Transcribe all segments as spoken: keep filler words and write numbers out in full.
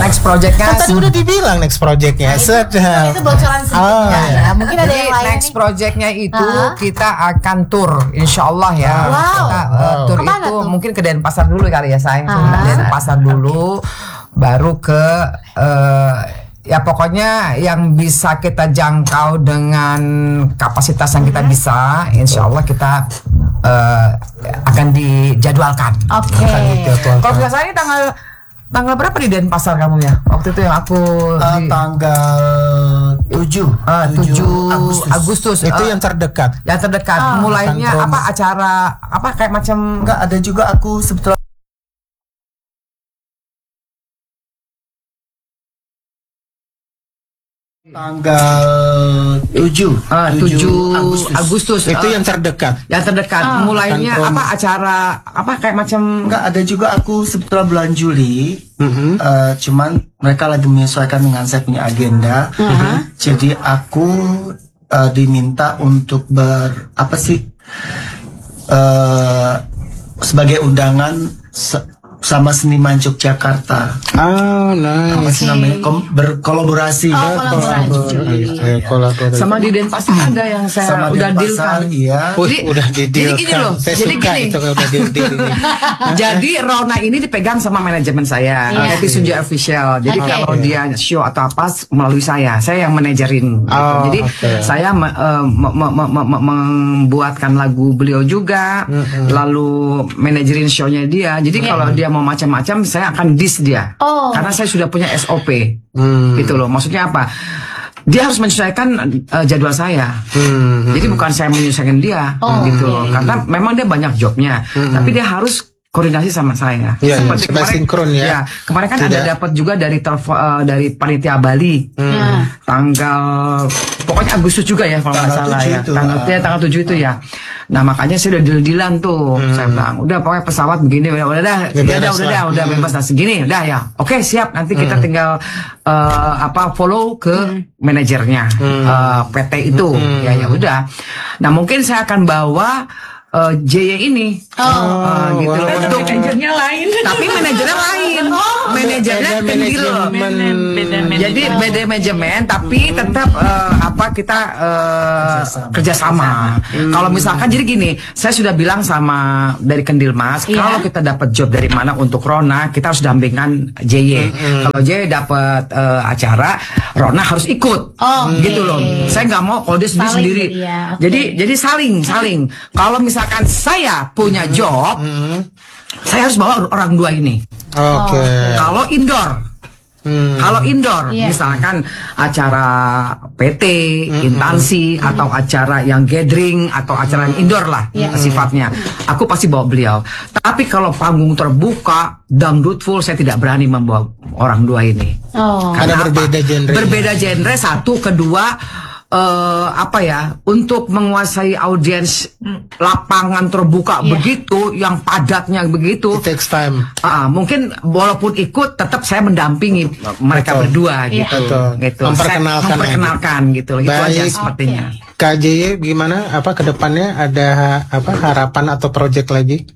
next projectnya. Kan tadi udah dibilang next projectnya. Nah, itu, sedang. itu bocoran sedikit Oh, ya. iya. Ya, mungkin ada Jadi yang lain next nih. projectnya itu Uh-huh. kita akan tour, insya Allah ya. Wow. Kita uh, Wow. tour Kemana itu tuh? mungkin ke Denpasar dulu kali ya sayang. Uh-huh. Denpasar dulu, baru ke uh, ya pokoknya yang bisa kita jangkau dengan kapasitas yang kita bisa, insya Allah kita uh, akan dijadwalkan. Oke. Akan dijadwalkan. Kalau nggak salah ini tanggal tanggal berapa di Denpasar kamu ya? Waktu itu yang aku Uh, di, tanggal tujuh uh, tujuh Agustus. Agustus. Itu uh, yang terdekat. yang terdekat. Ah. Mulainya Akan promo. apa acara apa kayak macam Enggak, ada juga aku sebetulnya tanggal tujuh uh, tujuh Agustus. Itu uh, yang terdekat. yang terdekat. Ah. Mulainya Akan promo. apa acara apa kayak macam Enggak, ada juga aku sebetulnya bulan Juli. Mhm. Eh, cuman mereka lagi menyesuaikan dengan saya punya agenda. Jadi aku eh, diminta untuk ber apa sih eh sebagai undangan se- sama seniman Yogyakarta. Oh, Apa nice. sih namanya? Kom- berkolaborasi. Oh, kolaborasi. Eh, kolaborasi. sama di Denpasar ada yang saya Sama udah deal Denpasar, kan. iya. Wih, Jadi- udah jadi di-deal gini kan. loh, Saya jadi suka gini. itu kalau udah deal-deal ini. Jadi Rona ini dipegang sama manajemen saya, Iya. Happy Sunja Official. Jadi Oke. kalau dia show atau apa melalui saya, saya yang manajerin. gitu. Oh, Jadi oke. saya me- eh, me- me- me- me- me- membuatkan lagu beliau juga, lalu manajerin show-nya dia. Jadi kalau dia mau macam-macam, saya akan dis dia. Oh. Karena saya sudah punya S O P, Hmm. gitu loh. Maksudnya apa? Dia harus menyesuaikan eh, jadwal saya. Hmm. Jadi bukan saya menyesuaikan dia, Oh, gitu oke. loh. Karena memang dia banyak jobnya, tapi dia harus koordinasi sama saya. Iya, Seperti supaya sinkron ya. Kemarin kan ada Tidak- dapat juga dari telepon eh, dari panitia Bali. Nah. Tanggal pokoknya Agustus juga ya kalau nggak Tanggal salah tujuh ya. itu. Tanggal ya, tanggal tujuh itu ya. Nah, makanya saya udah deal-dealan tuh. Saya bilang, "Udah pokoknya pesawat begini udah udah dah, Ya, udah beres dah, udah lah. dah, udah bebas nah segini, udah ya. Oke, siap. Nanti kita tinggal eh, apa follow ke manajernya eh, P T itu." Ya ya udah. Nah, mungkin saya akan bawa eh, J Y ini. Oh. Eh, gitu loh. wow. Untuk Manajernya lain. tapi manajernya lain. Manajernya Beda kendil. manajemen. Beda manajemen. Jadi beda manajemen tapi tetap eh, apa kita eh, kerjasama. Kalau misalkan jadi gini, saya sudah bilang sama dari Kendil Mas, Iya. kalau kita dapat job dari mana untuk Rona, kita harus dampingan J Y. Kalau J Y dapat eh, acara, Rona harus ikut. Oh, gitu oke. loh. Saya nggak mau kalau dia sendiri Saling sendiri. jadi ya, oke. Jadi jadi saling saling. Kalau misalkan saya punya job, saya harus bawa orang dua ini. Oke. Kalau indoor, Hmm. kalau indoor, Iya. misalkan acara P T, intansi, atau acara yang gathering, atau acara yang indoor lah Iya. sifatnya, aku pasti bawa beliau. Tapi kalau panggung terbuka, dangdut full, saya tidak berani membawa orang dua ini. Oh. Karena apa? berbeda genre. Berbeda genre, satu, kedua. eh apa ya, untuk menguasai audiens lapangan terbuka Iya. begitu, yang padatnya begitu, It takes time. Ah, mungkin walaupun ikut tetap saya mendampingi mereka Betul. berdua Iya. gitu. Betul. Gitu. Memperkenalkan Saya memperkenalkan gitu. Itu aja Baik. sepertinya. K J Y gimana? Apa kedepannya ada apa harapan atau project lagi?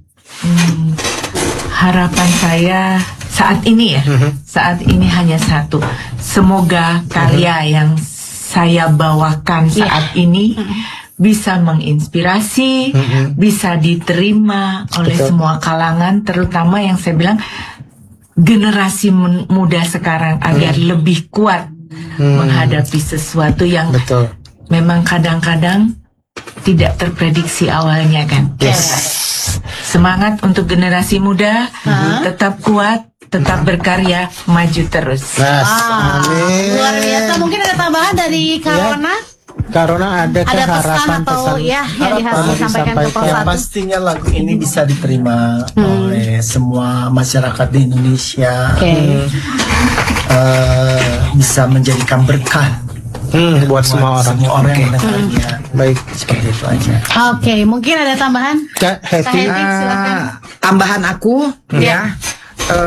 Harapan saya saat ini ya, saat ini hanya satu. Semoga karya yang saya bawakan Iya. saat ini bisa menginspirasi, bisa diterima oleh Betul. semua kalangan, terutama yang saya bilang generasi men- muda sekarang agar lebih kuat menghadapi sesuatu yang Betul. memang kadang-kadang tidak terprediksi awalnya kan. Semangat untuk generasi muda, tetap kuat, tetap berkarya, maju terus. Nah, Ah, amin. luar biasa. Mungkin ada tambahan dari Karona? Karena ada Ada pesan harapan atau pesan ya yang harus mau disampaikan ke disampaikan. Ya Satu? pastinya lagu ini bisa diterima oleh semua masyarakat di Indonesia. Oke. Eh, bisa menjadikan berkah Hmm, buat semua orang. semua orang yang mendengarnya. Baik. Seperti itu aja. Oke, mungkin ada tambahan? Kak Kak Hetty. Hetty, silakan. Ah, tambahan aku ya. eh,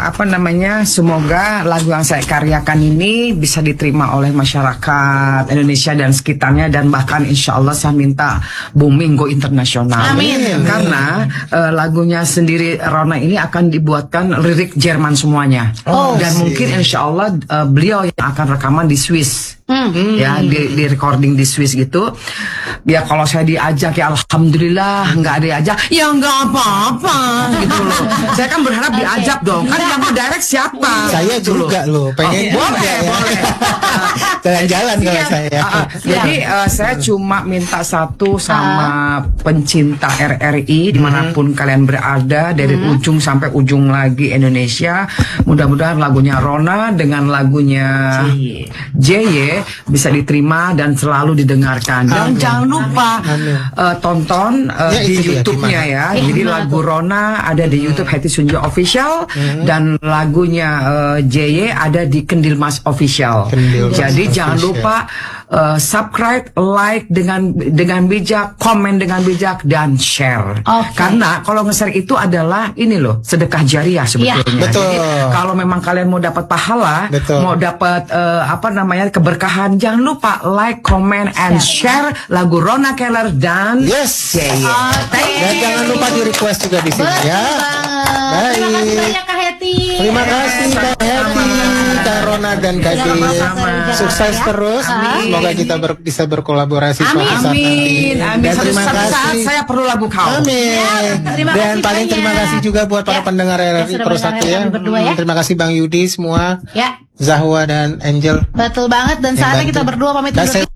apa namanya, semoga lagu yang saya karyakan ini bisa diterima oleh masyarakat Indonesia dan sekitarnya, dan bahkan insya Allah saya minta booming go internasional. Amin. Karena uh, lagunya sendiri Rona ini akan dibuatkan lirik Jerman semuanya. Oh, dan mungkin insya Allah uh, beliau yang akan rekaman di Swiss. Hmm. Ya, di, di recording di Swiss gitu. Ya kalau saya diajak ya alhamdulillah, nggak diajak ya nggak apa-apa gitu loh. Saya kan berharap diajak dong. Kan yang mau direct siapa? Saya Gitu loh. juga loh, pengen Oh, juga boleh, ya. boleh. Jalan-jalan kalau saya. Ah, ah. Jadi uh, saya cuma minta satu sama pencinta R R I dimanapun kalian berada, dari ujung sampai ujung lagi Indonesia. Mudah-mudahan lagunya Rona dengan lagunya J Y bisa diterima dan selalu didengarkan. Dan jangan lupa uh, tonton uh, Ya, di itu dia, YouTube-nya gimana? ya. Jadi lagu Rona ada di YouTube Hetty Sunjo Official, dan lagunya uh, J Y ada di Kendil Mas Official. Kendil Mas Jadi jangan Official. lupa uh, subscribe, like dengan dengan bijak, komen dengan bijak, dan share. Oke. Karena kalau nge-share itu adalah ini loh, sedekah jariah sebetulnya. Betul. Jadi kalau memang kalian mau dapat pahala, Betul. mau dapat uh, apa namanya keberkahan, jangan lupa like, comment, and share lagu Rona Keller dan Yes. J Y. Thank Dan you. jangan lupa di request juga di sini Betul ya. banget. Terima kasih Baik. banyak Kak Hetty. Terima kasih Kak Hetty, Kak Rona dan Kak Dil. Sama-sama. Sukses terus. Semoga kita ber- bisa berkolaborasi suatu saat nanti. Amin, amin. Dan Suatu terima saat kasih. saya perlu lagu kau. Amin. terima Dan kasih paling banyak. terima kasih juga buat para Ya, pendengar R R I yang sudah Pro mendengarkan satu ya. kami berdua ya. Terima kasih Bang Yudi semua, Ya, Zahwa dan Angel. betul banget. Dan yang saatnya bantu. kita berdua pamit Dan undur saya-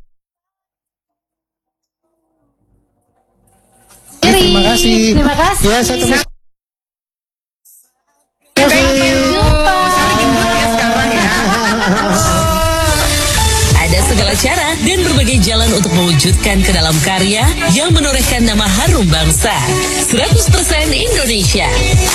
diri. Terima kasih. Terima kasih. Ya, saya tunggu. Sampai jumpa. Ada segala cara dan berbagai jalan untuk mewujudkan ke dalam karya yang menorehkan nama harum bangsa. seratus persen Indonesia.